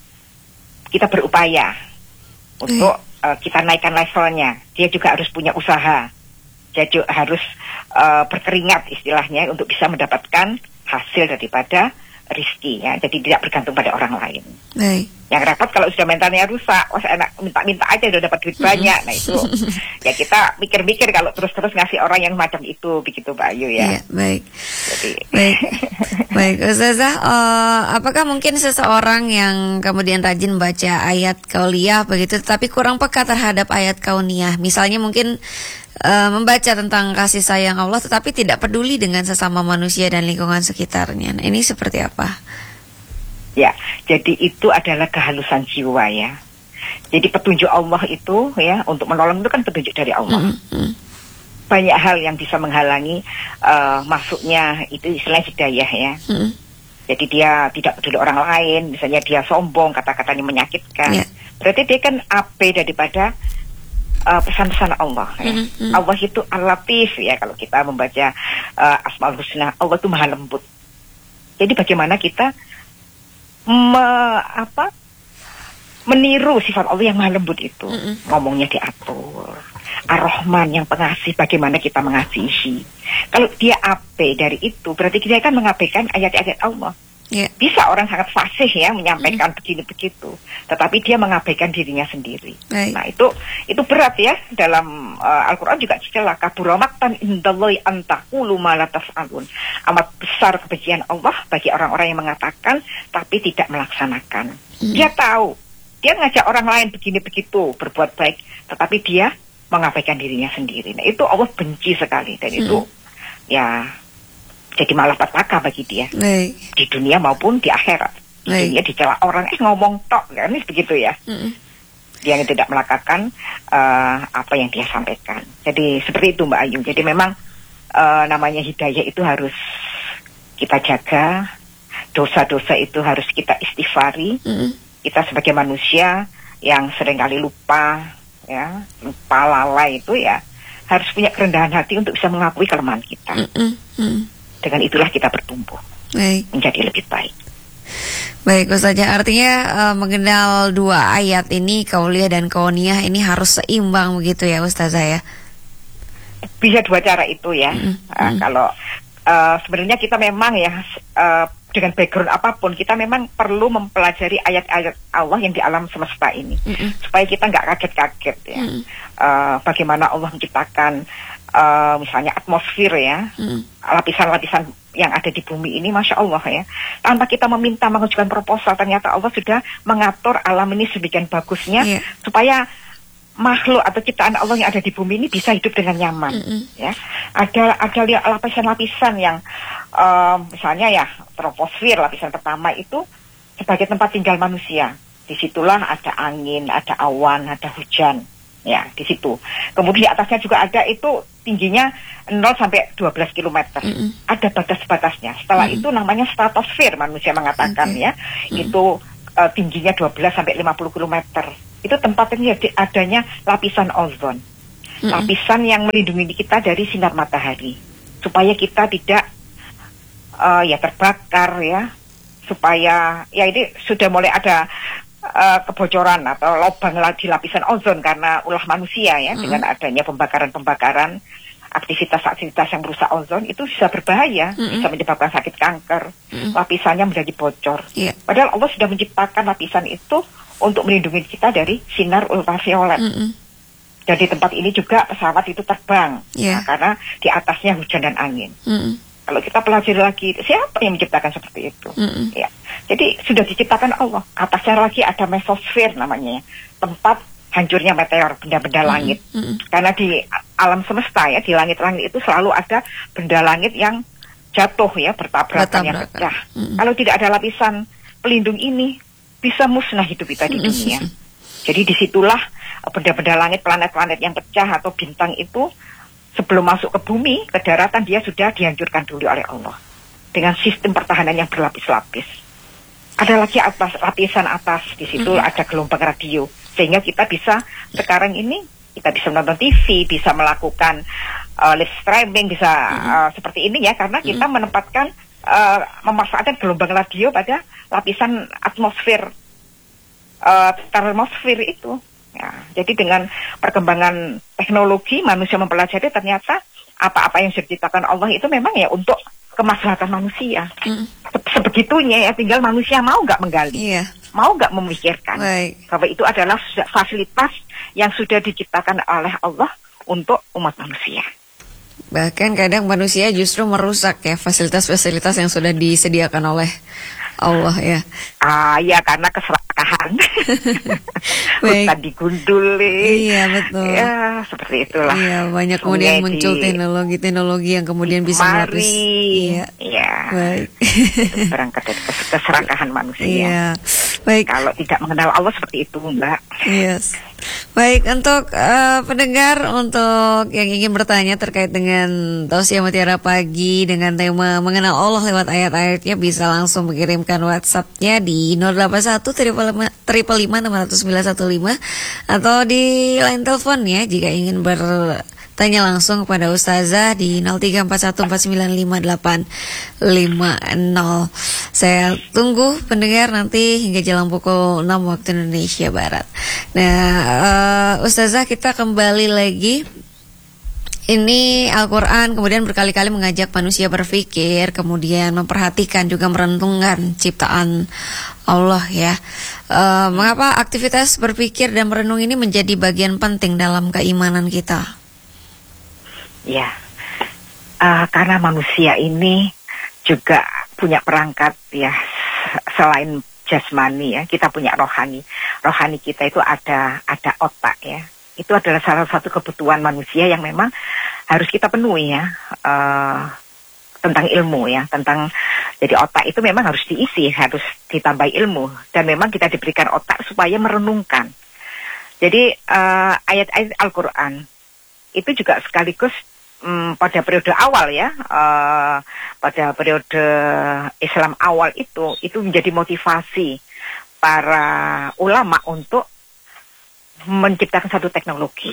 kita berupaya untuk hmm. uh, kita naikkan levelnya. Dia juga harus punya usaha. Dia juga harus uh, berkeringat istilahnya untuk bisa mendapatkan hasil daripada rizki ya. Jadi tidak bergantung pada orang lain. Baik. Yang repot kalau sudah mentalnya rusak, wah enak minta-minta aja udah dapat duit banyak. Nah itu ya kita mikir-mikir kalau terus-terus ngasih orang yang macam itu, begitu Mbak Ayu ya. Iya, baik. Jadi baik. Baik, Ustazah, uh, apakah mungkin seseorang yang kemudian rajin baca ayat kauliyah begitu tetapi kurang peka terhadap ayat kauniyah, misalnya mungkin uh, membaca tentang kasih sayang Allah tetapi tidak peduli dengan sesama manusia dan lingkungan sekitarnya. Nah, ini seperti apa? Ya, jadi itu adalah kehalusan jiwa ya. Jadi petunjuk Allah itu ya, untuk menolong itu kan petunjuk dari Allah. Mm-hmm. Banyak hal yang bisa menghalangi uh, masuknya itu istilahnya hidayah ya. Mm-hmm. Jadi dia tidak peduli orang lain, misalnya dia sombong, kata-katanya menyakitkan. Yeah. Berarti dia kan ape daripada uh, pesan-pesan Allah ya. Mm-hmm. Allah itu al-latif ya, kalau kita membaca uh, Asmaul Husna, Allah itu maha lembut. Jadi bagaimana kita Me, apa meniru sifat Allah yang maha lembut itu. Mm-mm. Ngomongnya diatur. Ar-Rahman yang pengasih, bagaimana kita mengasihi. Kalau dia ape dari itu, berarti kita kan mengabaikan ayat-ayat Allah. Yeah. Bisa orang sangat fasih ya menyampaikan mm. begini begitu, tetapi dia mengabaikan dirinya sendiri. Right. Nah itu itu berat ya, dalam uh, Al-Quran juga dicela kaburamaktan indallahi antaqulu ma la taf'alun. Amat besar kebencian Allah bagi orang-orang yang mengatakan tapi tidak melaksanakan. Mm. Dia tahu, dia ngajak orang lain begini begitu berbuat baik, tetapi dia mengabaikan dirinya sendiri. Nah itu Allah benci sekali, dan mm. itu ya jadi malapetaka bagi dia. Baik. Di dunia maupun di akhirat. Di Baik. dunia dicela orang, eh ngomong tok, kan begitu ya. Mm-mm. Dia yang tidak melakukan uh, apa yang dia sampaikan. Jadi seperti itu Mbak Ayu. Jadi memang uh, namanya hidayah itu harus kita jaga. Dosa-dosa itu harus kita istighfari. Mm-mm. Kita sebagai manusia yang seringkali lupa, ya, lupa lalai itu ya, harus punya kerendahan hati untuk bisa mengakui kelemahan kita. Mm-mm. Dengan itulah kita bertumbuh. Baik. Menjadi lebih baik. Baik, Ustazah, artinya uh, mengenal dua ayat ini, kauliyah dan kauniyah, ini harus seimbang begitu ya Ustazah ya? Bisa dua cara itu ya. Mm-hmm. Uh, kalau uh, sebenarnya kita memang ya uh, dengan background apapun, kita memang perlu mempelajari ayat-ayat Allah yang di alam semesta ini. Mm-hmm. Supaya kita nggak kaget-kaget ya. Mm-hmm. Uh, bagaimana Allah menciptakan Uh, misalnya atmosfer ya, hmm. lapisan-lapisan yang ada di bumi ini, Masya Allah ya, tanpa kita meminta mengajukan proposal, ternyata Allah sudah mengatur alam ini sedemikian bagusnya, yeah. supaya makhluk atau ciptaan Allah yang ada di bumi ini bisa hidup dengan nyaman. Mm-hmm. Ya, ada ada lapisan-lapisan yang uh, misalnya ya troposfer, lapisan pertama itu sebagai tempat tinggal manusia. Disitulah ada angin, ada awan, ada hujan. Ya, di situ. Kemudian di atasnya juga ada itu tingginya nol sampai dua belas kilometer. Mm-hmm. Ada batas-batasnya. Setelah mm-hmm. itu namanya stratosfer, manusia mengatakan okay. ya. Mm-hmm. Itu uh, tingginya dua belas sampai lima puluh kilometer. Itu tempatnya adanya lapisan ozon. Mm-hmm. Lapisan yang melindungi kita dari sinar matahari. Supaya kita tidak uh, ya terbakar ya. Supaya ya ini sudah mulai ada Uh, kebocoran atau lubang di lapisan ozon karena ulah manusia ya, mm-hmm. dengan adanya pembakaran-pembakaran aktivitas-aktivitas yang merusak ozon itu bisa berbahaya, mm-hmm. bisa menyebabkan sakit kanker, mm-hmm. lapisannya menjadi bocor. Yeah. Padahal Allah sudah menciptakan lapisan itu untuk melindungi kita dari sinar ultraviolet. Mm-hmm. Dan di tempat ini juga pesawat itu terbang, yeah. nah, karena di atasnya hujan dan angin. Mm-hmm. Kalau kita pelajari lagi, siapa yang menciptakan seperti itu? Mm-hmm. Ya, jadi sudah diciptakan Allah. Atasnya lagi ada mesosfer namanya, tempat hancurnya meteor, benda-benda mm-hmm. langit. Mm-hmm. Karena di alam semesta ya, di langit-langit itu selalu ada benda langit yang jatuh ya, bertabrakan yang pecah. Mm-hmm. Kalau tidak ada lapisan pelindung ini, bisa musnah hidup kita di dunia. Mm-hmm. Jadi disitulah benda-benda langit, planet-planet yang pecah atau bintang itu, sebelum masuk ke bumi, ke daratan, dia sudah dihancurkan dulu oleh Allah. Dengan sistem pertahanan yang berlapis-lapis. Ada lagi atas, lapisan atas, di situ mm-hmm. ada gelombang radio. Sehingga kita bisa, sekarang ini, kita bisa menonton T V, bisa melakukan uh, live streaming, bisa mm-hmm. uh, seperti ini ya, karena kita mm-hmm. menempatkan, uh, memanfaatkan gelombang radio pada lapisan atmosfer, uh, termosfer itu. Ya, jadi dengan perkembangan teknologi manusia mempelajari ternyata apa-apa yang sudah diciptakan Allah itu memang ya untuk kemaslahatan manusia. Mm. Sebegitunya ya, tinggal manusia mau nggak menggali, yeah. mau nggak memikirkan Baik. bahwa itu adalah fasilitas yang sudah diciptakan oleh Allah untuk umat manusia. Bahkan kadang manusia justru merusak ya fasilitas-fasilitas yang sudah disediakan oleh Allah ya. Ah ya, karena keserakahan. Hutan digundul. Iya betul. Ya seperti itulah. Iya, banyak kemudian muncul teknologi-teknologi yang kemudian bisa melapis. Iya. Iya. Baik. Berangkat dari keserakahan manusia. Iya. Baik. Kalau tidak mengenal Allah seperti itu, Mbak. Yes. Baik, untuk uh, pendengar, untuk yang ingin bertanya terkait dengan Tausiah Mutiara Pagi dengan tema mengenal Allah lewat ayat-ayatnya, bisa langsung mengirimkan WhatsApp-nya di nol delapan satu tiga lima enam nol sembilan satu lima atau di line telepon ya jika ingin bertanya langsung kepada Ustazah di nol tiga empat satu empat sembilan lima delapan lima nol. Saya tunggu pendengar nanti hingga jelang pukul enam waktu Indonesia Barat. Nah, uh, Ustazah, kita kembali lagi. Ini Al-Quran kemudian berkali-kali mengajak manusia berpikir, kemudian memperhatikan juga merenungkan ciptaan Allah ya. Uh, mengapa aktivitas berpikir dan merenung ini menjadi bagian penting dalam keimanan kita? Ya, uh, karena manusia ini juga punya perangkat ya, selain jasmani ya, kita punya rohani. Rohani kita itu ada ada otak ya. Itu adalah salah satu kebutuhan manusia yang memang harus kita penuhi ya, uh, tentang ilmu ya, tentang jadi otak itu memang harus diisi, harus ditambah ilmu, dan memang kita diberikan otak supaya merenungkan. Jadi uh, ayat-ayat Al-Quran itu juga sekaligus um, pada periode awal ya, uh, pada periode Islam awal itu, itu menjadi motivasi para ulama untuk menciptakan satu teknologi.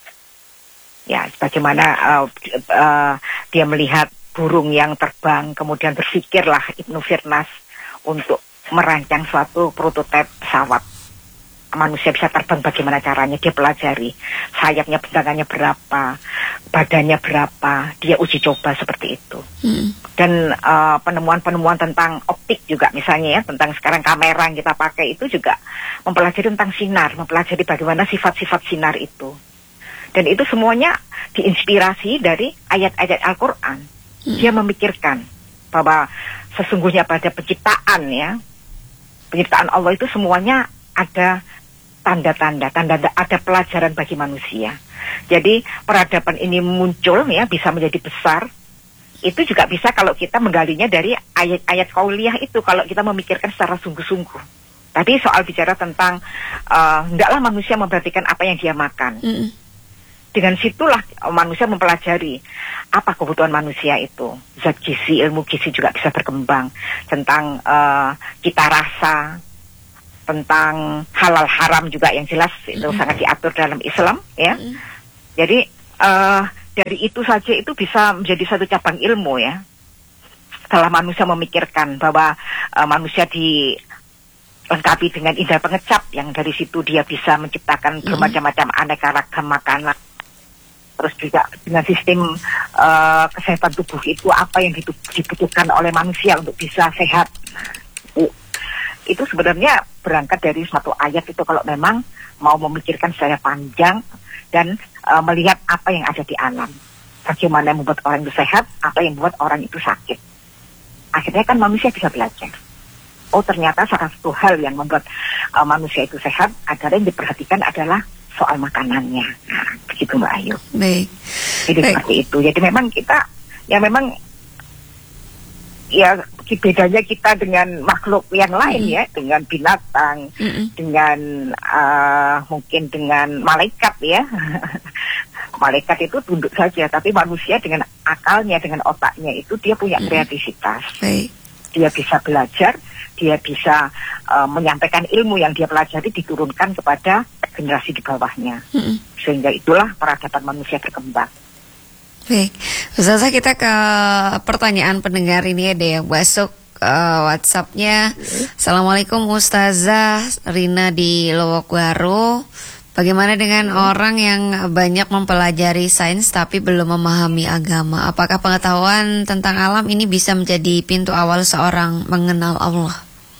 Ya, bagaimana uh, uh, dia melihat burung yang terbang, kemudian berpikirlah Ibnu Firnas untuk merancang suatu prototipe pesawat. Manusia bisa terbang bagaimana caranya, dia pelajari. Sayapnya, bentangannya berapa, badannya berapa, dia uji coba seperti itu. Hmm. Dan uh, penemuan-penemuan tentang optik juga misalnya ya, tentang sekarang kamera yang kita pakai itu juga mempelajari tentang sinar, mempelajari bagaimana sifat-sifat sinar itu. Dan itu semuanya diinspirasi dari ayat-ayat Al-Quran. Hmm. Dia memikirkan bahwa sesungguhnya pada penciptaan ya, penciptaan Allah itu semuanya ada tanda-tanda, tanda ada pelajaran bagi manusia. Jadi peradaban ini muncul ya, bisa menjadi besar. Itu juga bisa kalau kita menggalinya dari ayat-ayat qauliyah itu, kalau kita memikirkan secara sungguh-sungguh. Tadi soal bicara tentang uh, hendaklah manusia memperhatikan apa yang dia makan. Mm. Dengan situlah manusia mempelajari apa kebutuhan manusia itu. Zat gizi, ilmu gizi juga bisa berkembang tentang uh, cita rasa, tentang halal haram juga yang jelas itu mm. sangat diatur dalam Islam, ya. Mm. Jadi uh, dari itu saja itu bisa menjadi satu cabang ilmu, ya. Setelah manusia memikirkan bahwa uh, manusia di lengkapi dengan indera pengecap yang dari situ dia bisa menciptakan mm-hmm. bermacam-macam aneka ragam makanan. Terus juga dengan sistem uh, kesehatan tubuh itu apa yang dibutuhkan oleh manusia untuk bisa sehat. Uh, itu sebenarnya berangkat dari satu ayat itu kalau memang mau memikirkan secara panjang dan uh, melihat apa yang ada di alam. Bagaimana yang membuat orang itu sehat, apa yang membuat orang itu sakit. Akhirnya kan manusia bisa belajar. Oh ternyata salah satu hal yang membuat uh, manusia itu sehat adalah yang diperhatikan adalah soal makanannya. Nah, begitu Mbak Ayu. Baik. Jadi Baik. seperti itu. Jadi memang kita, ya memang, ya bedanya kita dengan makhluk yang lain mm-hmm. ya, dengan binatang, mm-hmm. dengan uh, mungkin dengan malaikat ya. Malaikat itu tunduk saja, tapi manusia dengan akalnya, dengan otaknya itu dia punya mm-hmm. kreativitas. Baik. Dia bisa belajar, dia bisa uh, menyampaikan ilmu yang dia pelajari diturunkan kepada generasi di bawahnya. Mm-hmm. Sehingga itulah peradaban manusia berkembang. Baik, Ustazah kita ke pertanyaan pendengar ini ada yang masuk uh, WhatsApp-nya. Mm-hmm. Assalamualaikum Ustazah, Rina di Lowokwaro. Bagaimana dengan hmm. orang yang banyak mempelajari sains tapi belum memahami agama? Apakah pengetahuan tentang alam ini bisa menjadi pintu awal seorang mengenal Allah?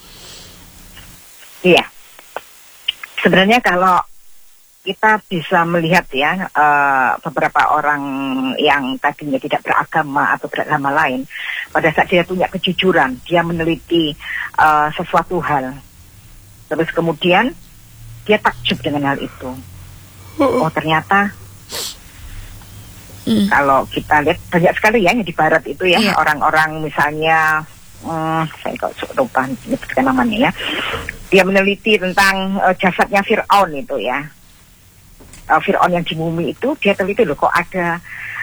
Iya. Sebenarnya kalau kita bisa melihat ya uh, beberapa orang yang tadinya tidak beragama atau beragama lain, pada saat dia punya kejujuran, dia meneliti uh, sesuatu hal, terus kemudian dia takjub dengan hal itu. Oh ternyata mm. kalau kita lihat banyak sekali ya di barat itu ya yeah. orang-orang misalnya, hmm, saya kok lupa menyebutkan namanya ya. Dia meneliti tentang uh, jasadnya Fir'aun itu ya. Uh, Fir'aun yang di bumi itu dia teliti loh kok ada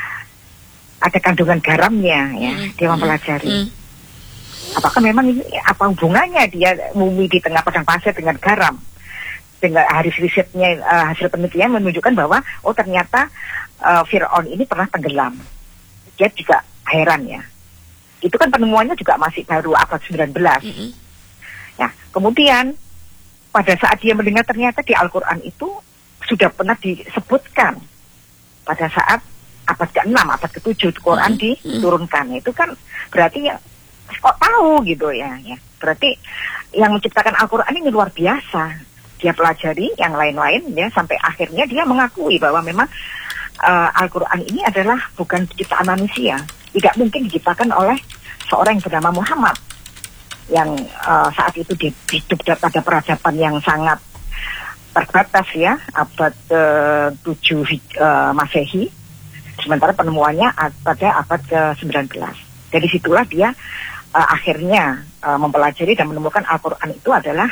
ada kandungan garamnya ya. Mm. Dia mempelajari. Mm. Apakah memang ini apa hubungannya dia mumi di tengah padang pasir dengan garam? Dengan hasil risetnya, uh, hasil penelitian menunjukkan bahwa oh ternyata uh, Fir'aun ini pernah tenggelam. Dia juga heran ya. Itu kan penemuannya juga masih baru abad sembilan belas. Mm-hmm. Ya, kemudian pada saat dia mendengar ternyata di Al-Quran itu sudah pernah disebutkan pada saat abad keenam, abad ketujuh Quran mm-hmm. diturunkan. Itu kan berarti ya kok tahu gitu ya, ya. Berarti yang menciptakan Al-Quran ini luar biasa. Dia pelajari yang lain-lain ya sampai akhirnya dia mengakui bahwa memang uh, Al-Quran ini adalah bukan ciptaan manusia, tidak mungkin diciptakan oleh seorang yang bernama Muhammad yang uh, saat itu hidup pada peradaban yang sangat terbatas ya abad uh, tujuh uh, Masehi, sementara penemuannya pada abad ke sembilan belas. Dari situlah dia uh, akhirnya uh, mempelajari dan menemukan Al-Quran itu adalah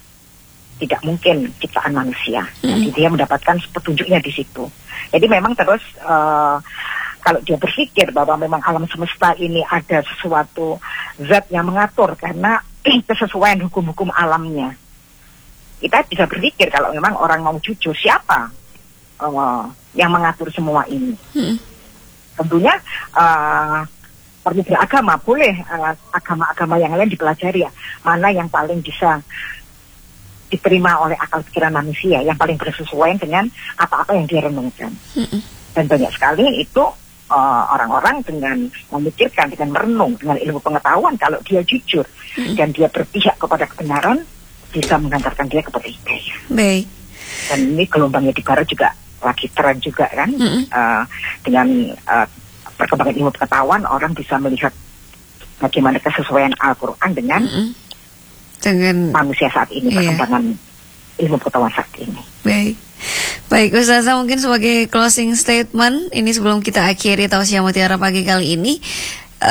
tidak mungkin ciptaan manusia. Mm-hmm. Jadi dia mendapatkan petunjuknya di situ. Jadi memang terus uh, kalau dia berpikir bahwa memang alam semesta ini ada sesuatu zat yang mengatur karena kesesuaian hukum-hukum alamnya. Kita bisa berpikir kalau memang orang mau jujur siapa uh, yang mengatur semua ini. Mm-hmm. Tentunya uh, perlu beragama, boleh uh, agama-agama yang lain dipelajari ya. Mana yang paling bisa diterima oleh akal pikiran manusia, yang paling bersesuaian dengan apa-apa yang dia renungkan. Mm-mm. Dan banyak sekali itu uh, orang-orang dengan memikirkan, dengan merenung, dengan ilmu pengetahuan, kalau dia jujur mm-mm. dan dia berpihak kepada kebenaran, bisa mengantarkan dia kepada hidayah. Baik. Dan ini gelombangnya di barat juga lagi tren juga kan, uh, dengan uh, perkembangan ilmu pengetahuan, orang bisa melihat bagaimana kesesuaian Al-Quran dengan mm-mm. dengan manusia saat ini, perkembangan iya. ilmu pengetahuan saat ini. Baik, baik Ustazah, mungkin sebagai closing statement ini sebelum kita akhiri Tausiah Mutiara pagi kali ini,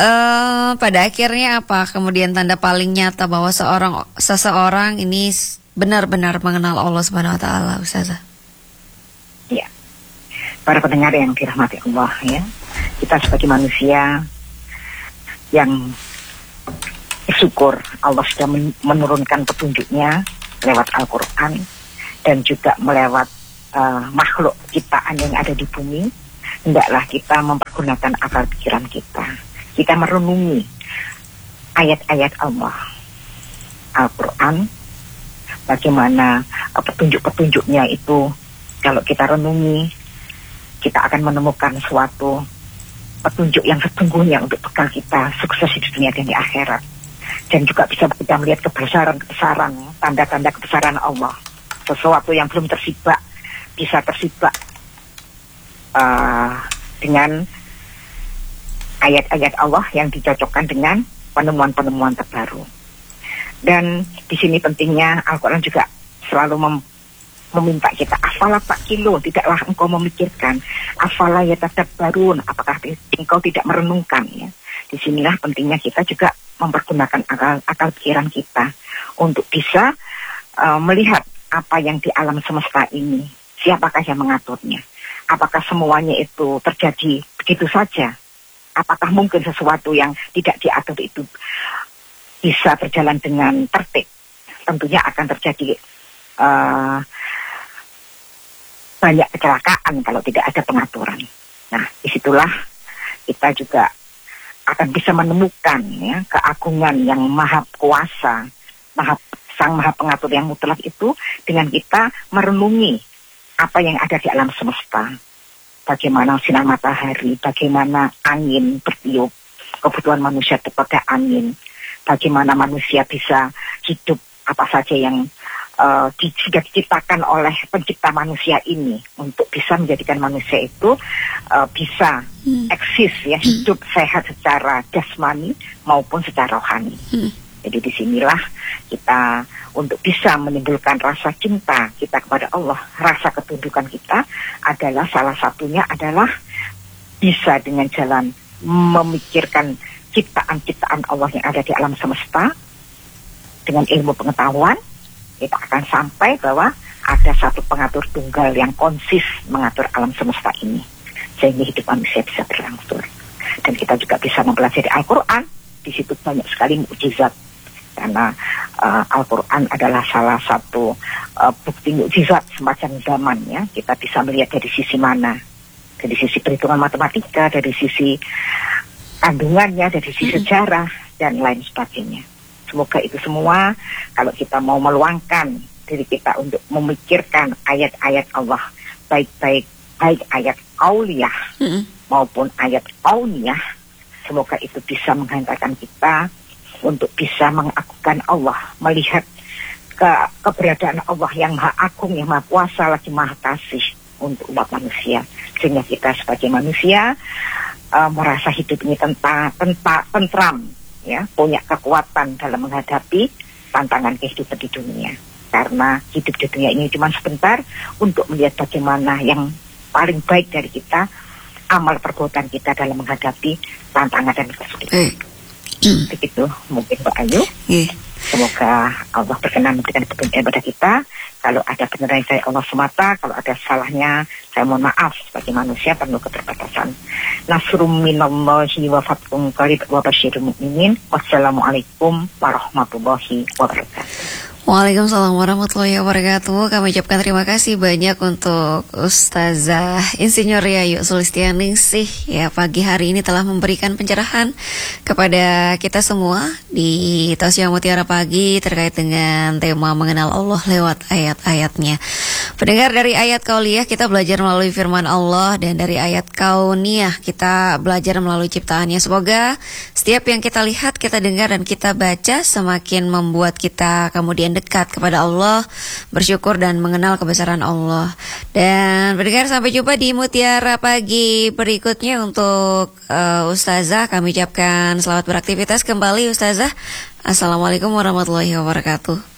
uh, pada akhirnya apa kemudian tanda paling nyata bahwa seorang seseorang ini benar-benar mengenal Allah Subhanahu wa taala, Ustazah? Ya. Para pendengar yang dirahmati Allah ya. Kita sebagai manusia yang bersyukur Allah sudah menurunkan petunjuknya lewat Al-Quran dan juga melewat uh, makhluk ciptaan yang ada di bumi. Hendaklah kita mempergunakan akal pikiran kita. Kita merenungi ayat-ayat Allah, Al-Quran, bagaimana uh, petunjuk-petunjuknya itu. Kalau kita renungi, kita akan menemukan suatu petunjuk yang sesungguhnya untuk bekal kita sukses di dunia dan di akhirat. Dan juga bisa kita melihat kebesaran-kebesaran, tanda-tanda kebesaran Allah. Sesuatu yang belum tersibak, bisa tersibak uh, dengan ayat-ayat Allah yang dicocokkan dengan penemuan-penemuan terbaru. Dan di sini pentingnya Al-Quran juga selalu mem- meminta kita, afala tak kilo, tidaklah engkau memikirkan, afala ya tadabbarun, apakah engkau tidak merenungkan ya. Disinilah pentingnya kita juga mempergunakan akal, akal pikiran kita untuk bisa uh, melihat apa yang di alam semesta ini, siapakah yang mengaturnya, apakah semuanya itu terjadi begitu saja, apakah mungkin sesuatu yang tidak diatur itu bisa berjalan dengan tertib. Tentunya akan terjadi uh, banyak kecelakaan kalau tidak ada pengaturan. Nah, disitulah kita juga akan bisa menemukan ya keagungan yang maha kuasa, maha sang maha pengatur yang mutlak itu dengan kita merenungi apa yang ada di alam semesta. Bagaimana sinar matahari, bagaimana angin bertiup, kebutuhan manusia kepada angin, bagaimana manusia bisa hidup, apa saja yang Uh, di, sudah diciptakan oleh pencipta manusia ini untuk bisa menjadikan manusia itu uh, bisa hmm. eksis ya, hidup hmm. sehat secara jasmani maupun secara rohani. Hmm. Jadi disinilah kita untuk bisa menimbulkan rasa cinta kita kepada Allah, rasa ketundukan kita adalah salah satunya adalah bisa dengan jalan memikirkan ciptaan-ciptaan Allah yang ada di alam semesta dengan ilmu pengetahuan. Kita akan sampai bahwa ada satu pengatur tunggal yang konsis mengatur alam semesta ini sehingga hidup manusia bisa berlangsung. Dan kita juga bisa mempelajari Al-Quran. Di situ banyak sekali mukjizat karena uh, Al-Quran adalah salah satu uh, bukti mukjizat semacam zaman ya. Kita bisa melihat dari sisi mana, dari sisi perhitungan matematika, dari sisi kandungannya, dari sisi sejarah dan lain sebagainya. Semoga itu semua kalau kita mau meluangkan diri kita untuk memikirkan ayat-ayat Allah, baik-baik baik ayat auliyah mm-hmm. maupun ayat auniyah, semoga itu bisa menghantarkan kita untuk bisa mengagungkan Allah, melihat ke keberadaan Allah yang maha agung, yang maha kuasa, lagi maha kasih untuk umat manusia, sehingga kita sebagai manusia uh, merasa hidup ini tentang tentang tentram. Ya, punya kekuatan dalam menghadapi tantangan kehidupan di dunia. Karena hidup di dunia ini cuma sebentar untuk melihat bagaimana yang paling baik dari kita, amal perbuatan kita dalam menghadapi tantangan dan kesulitan. Mm. Begitu mungkin Mbak Ayu. Yeah. Semoga Allah berkenan memberikan petunjuk kepada kita. Kalau ada benar dari Allah semata, kalau ada salahnya, saya mohon maaf sebagai manusia penuh keterbatasan. Nasrum minallahi wa fathun qarib wa basyiril mu'minin. Wassalamualaikum warahmatullahi wabarakatuh. Waalaikumsalam warahmatullahi wabarakatuh. Kami ucapkan terima kasih banyak untuk Ustazah Insinyur Yayu Sulistianingsih ya, pagi hari ini telah memberikan pencerahan kepada kita semua di Tausiah Mutiara Pagi terkait dengan tema mengenal Allah lewat ayat-ayatnya. Pendengar, dari ayat kauliyah kita belajar melalui firman Allah, dan dari ayat kauniyah kita belajar melalui ciptaannya. Semoga setiap yang kita lihat, kita dengar, dan kita baca semakin membuat kita kemudian dekat kepada Allah, bersyukur dan mengenal kebesaran Allah. Dan pendengar, sampai jumpa di Mutiara Pagi berikutnya. Untuk uh, Ustazah kami ucapkan selamat beraktivitas kembali Ustazah. Assalamualaikum warahmatullahi wabarakatuh.